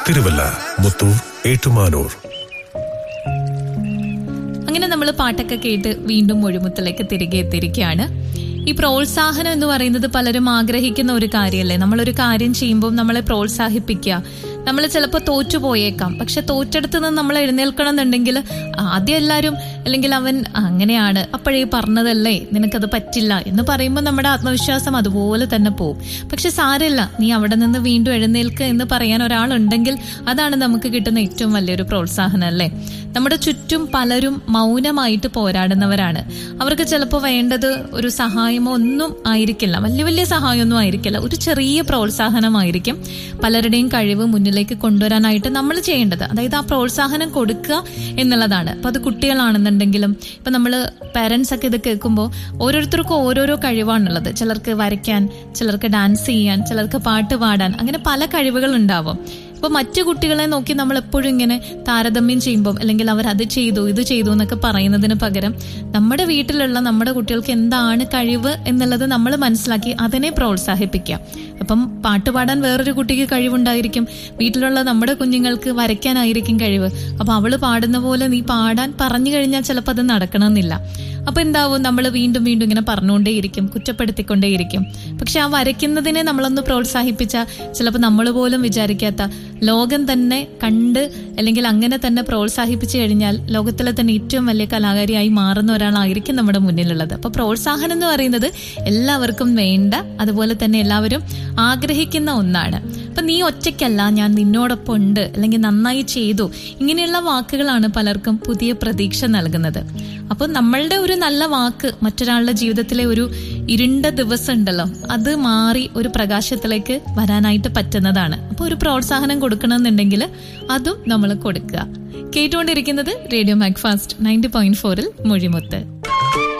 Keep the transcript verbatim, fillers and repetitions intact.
തിരുവല്ല, മുത്തൂർ, ഏറ്റുമാനൂർ. അങ്ങനെ നമ്മൾ പാട്ടൊക്കെ കേട്ട് വീണ്ടും മൊഴിമുത്തിലേക്ക് തിരികെ എത്തിയിരിക്കുകയാണ്. ഈ പ്രോത്സാഹനം എന്ന് പറയുന്നത് പലരും ആഗ്രഹിക്കുന്ന ഒരു കാര്യമല്ലേ. നമ്മളൊരു കാര്യം ചെയ്യുമ്പോൾ നമ്മളെ പ്രോത്സാഹിപ്പിക്കുക. നമ്മൾ ചിലപ്പോൾ തോറ്റുപോയേക്കാം, പക്ഷെ തോറ്റെടുത്ത് നിന്ന് നമ്മൾ എഴുന്നേൽക്കണം എന്നുണ്ടെങ്കിൽ ആദ്യം എല്ലാവരും അല്ലെങ്കിൽ അവൻ അങ്ങനെയാണ് അപ്പോഴേ പറഞ്ഞതല്ലേ നിനക്കത് പറ്റില്ല എന്ന് പറയുമ്പോൾ നമ്മുടെ ആത്മവിശ്വാസം അതുപോലെ തന്നെ പോവും. പക്ഷെ സാരമില്ല, നീ അവിടെ നിന്ന് വീണ്ടും എഴുന്നേൽക്കുക എന്ന് പറയാൻ ഒരാളുണ്ടെങ്കിൽ അതാണ് നമുക്ക് കിട്ടുന്ന ഏറ്റവും വലിയൊരു പ്രോത്സാഹനം അല്ലേ. നമ്മുടെ ചുറ്റും പലരും മൗനമായിട്ട് പോരാടുന്നവരാണ്. അവർക്ക് ചിലപ്പോൾ വേണ്ടത് ഒരു സഹായമോ ഒന്നും ആയിരിക്കില്ല, വലിയ വലിയ സഹായമൊന്നും ആയിരിക്കില്ല, ഒരു ചെറിയ പ്രോത്സാഹനമായിരിക്കും പലരുടെയും കഴിവ് മുന്നിലേക്ക് കൊണ്ടുവരാനായിട്ട് നമ്മൾ ചെയ്യേണ്ടത്. അതായത് ആ പ്രോത്സാഹനം കൊടുക്കുക എന്നുള്ളതാണ്. അപ്പൊ അത് കുട്ടികളാണെന്നുണ്ടെങ്കിലും ഇപ്പൊ നമ്മള് പാരന്റ്സ് ഒക്കെ ഇത് കേൾക്കുമ്പോൾ ഓരോരുത്തർക്കും ഓരോരോ കഴിവാണുള്ളത്. ചിലർക്ക് വരയ്ക്കാൻ, ചിലർക്ക് ഡാൻസ് ചെയ്യാൻ, ചിലർക്ക് പാട്ട് പാടാൻ, അങ്ങനെ പല കഴിവുകൾ ഉണ്ടാവും. ഇപ്പൊ മറ്റു കുട്ടികളെ നോക്കി നമ്മൾ എപ്പോഴും ഇങ്ങനെ താരതമ്യം ചെയ്യുമ്പോൾ അല്ലെങ്കിൽ അവർ അത് ചെയ്തു ഇത് ചെയ്തു എന്നൊക്കെ പറയുന്നതിന് പകരം നമ്മുടെ വീട്ടിലുള്ള നമ്മുടെ കുട്ടികൾക്ക് എന്താണ് കഴിവ് എന്നുള്ളത് നമ്മൾ മനസ്സിലാക്കി അതിനെ പ്രോത്സാഹിപ്പിക്കാം. അപ്പം പാട്ട് പാടാൻ വേറൊരു കുട്ടിക്ക് കഴിവുണ്ടായിരിക്കും, വീട്ടിലുള്ള നമ്മുടെ കുഞ്ഞുങ്ങൾക്ക് വരയ്ക്കാനായിരിക്കും കഴിവ്. അപ്പൊ അവള് പാടുന്ന പോലെ നീ പാടാൻ പറഞ്ഞു കഴിഞ്ഞാൽ ചിലപ്പോൾ അത് നടക്കണമെന്നില്ല. അപ്പൊ എന്താവും, നമ്മൾ വീണ്ടും വീണ്ടും ഇങ്ങനെ പറഞ്ഞുകൊണ്ടേയിരിക്കും, കുറ്റപ്പെടുത്തിക്കൊണ്ടേയിരിക്കും. പക്ഷെ ആ വരയ്ക്കുന്നതിനെ നമ്മളൊന്ന് പ്രോത്സാഹിപ്പിച്ചാൽ ചിലപ്പോൾ നമ്മൾ പോലും വിചാരിക്കാത്ത ലോകം തന്നെ കണ്ട് അല്ലെങ്കിൽ അങ്ങനെ തന്നെ പ്രോത്സാഹിപ്പിച്ചു കഴിഞ്ഞാൽ ലോകത്തിലെ തന്നെ ഏറ്റവും വലിയ കലാകാരിയായി മാറുന്ന ഒരാളായിരിക്കും നമ്മുടെ മുന്നിലുള്ളത്. അപ്പൊ പ്രോത്സാഹനം എന്ന് പറയുന്നത് എല്ലാവർക്കും വേണ്ട, അതുപോലെ തന്നെ എല്ലാവരും ആഗ്രഹിക്കുന്ന ഒന്നാണ്. അപ്പൊ നീ ഒറ്റയ്ക്കല്ല, ഞാൻ നിന്നോടൊപ്പം ഉണ്ട്, അല്ലെങ്കിൽ നന്നായി ചെയ്തു, ഇങ്ങനെയുള്ള വാക്കുകളാണ് പലർക്കും പുതിയ പ്രതീക്ഷ നൽകുന്നത്. അപ്പൊ നമ്മളുടെ ഒരു നല്ല വാക്ക് മറ്റൊരാളുടെ ജീവിതത്തിലെ ഒരു ഇരുണ്ട ദിവസം ഉണ്ടല്ലോ അത് മാറി ഒരു പ്രകാശത്തിലേക്ക് വരാനായിട്ട് പറ്റുന്നതാണ്. അപ്പൊ ഒരു പ്രോത്സാഹനം കൊടുക്കണമെന്നുണ്ടെങ്കിൽ അതും നമ്മൾ കൊടുക്കുക. കേട്ടുകൊണ്ടിരിക്കുന്നത് റേഡിയോ മാക്ഫാസ്റ്റ് നയൻറ്റി പോയിന്റ് ഫോറിൽ മൊഴിമുത്ത്.